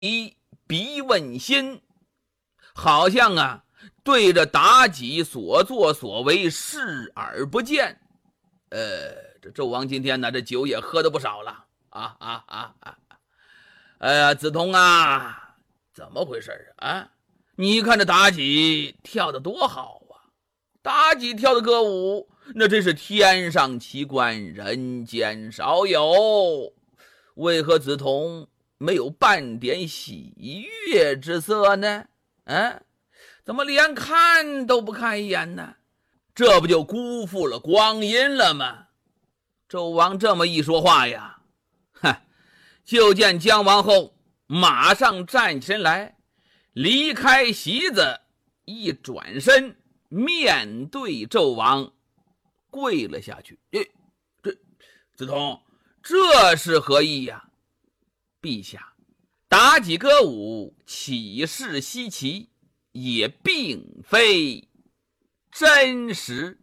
鼻问心，好像啊对着妲己所作所为视而不见。这纣王今天呢，这酒也喝的不少了哎呀，梓潼啊，怎么回事啊？你看这妲己跳的多好啊！妲己跳的歌舞，那真是天上奇观，人间少有。为何梓潼没有半点喜悦之色呢？怎么连看都不看一眼呢？这不就辜负了光阴了吗？纣王这么一说话呀，就见姜王后马上站起身来，离开席子，一转身面对纣王跪了下去。这梓潼，这是何意呀？陛下，妲己歌舞岂是稀奇，也并非真实。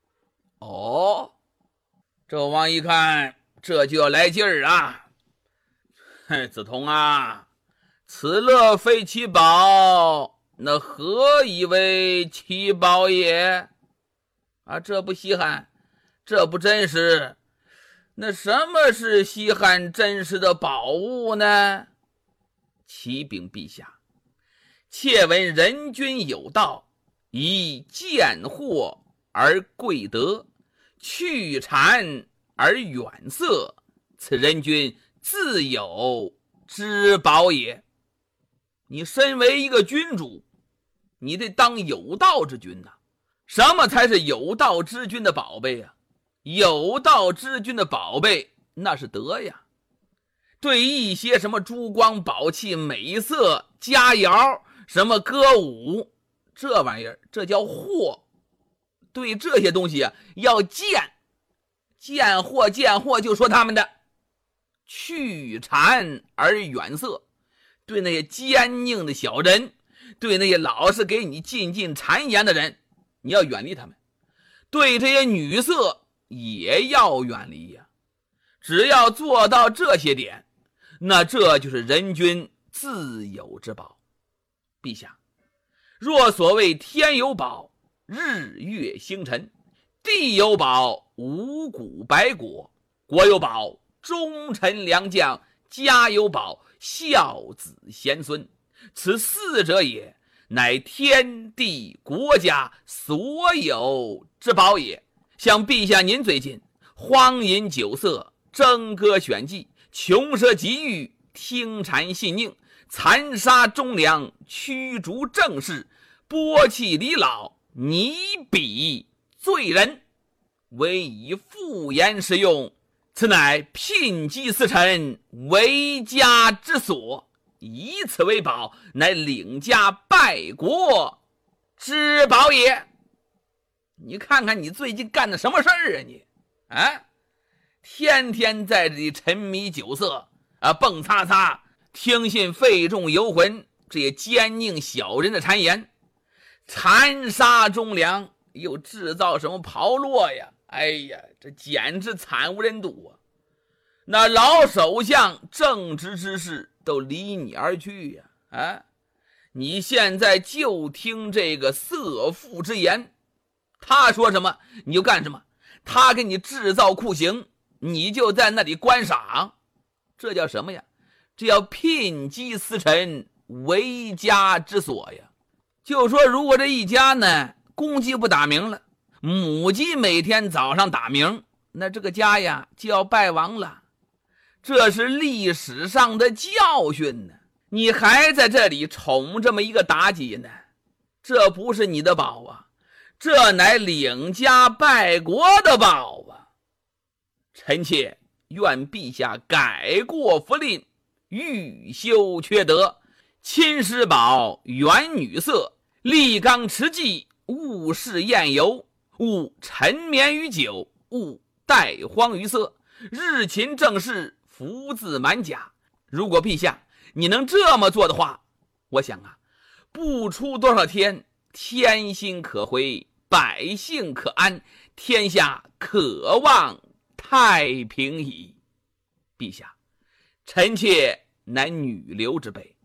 纣王一看这就要来劲儿啊！梓潼啊，此乐非其宝，那何以为其宝也？这不稀罕，这不真实，那什么是稀罕真实的宝物呢？启禀陛下，妾闻人君有道，以见货而贵德，去谗而远色，此人君自有之宝也。你身为一个君主，你得当有道之君呐。什么才是有道之君的宝贝呀？有道之君的宝贝那是德呀。对一些什么珠光宝气、美色佳肴，什么歌舞，这玩意儿这叫货。对这些东西要见货就说他们的。去谗而远色，对那些奸佞的小人，对那些老是给你进谗言的人，你要远离他们。对这些女色也要远离呀。只要做到这些点，那这就是人君自有之宝。陛下，若所谓天有宝，日月星辰；地有宝，五谷百果；国有宝，忠臣良将；家有宝，孝子贤孙。此四者也，乃天地国家所有之宝也。像陛下您最近荒淫酒色，争歌选妓，穷奢极欲，听谗信佞，残杀忠良，驱逐正士，剥弃离老，拟彼罪人，唯以妇言使用，此乃聘姬司臣，为家之所，以此为宝，乃领家败国之宝也。你看看你最近干的什么事儿啊你天天在这里沉迷酒色蹦擦擦，听信费仲游魂这些奸佞小人的谗言，残杀忠良，又制造什么炮烙呀？哎呀，这简直惨无人睹啊！那老首相正直之士都离你而去呀！你现在就听这个色妇之言，他说什么你就干什么，他给你制造酷刑，你就在那里观赏，这叫什么呀？这叫聘姬司臣，为家之所呀。就说如果这一家呢，公鸡不打鸣了，母鸡每天早上打鸣，那这个家呀就要败亡了。这是历史上的教训呢。你还在这里宠这么一个妲己呢，这不是你的宝啊，这乃领家败国的宝啊！臣妾愿陛下改过弗吝，欲修缺德，亲师宝，远女色，立纲持纪，勿视宴游，勿沉湎于酒，勿怠荒于色，日勤政事，福自满甲。如果陛下你能这么做的话，我想不出多少天，天心可回，百姓可安，天下可望太平矣。陛下，臣妾乃女流之辈，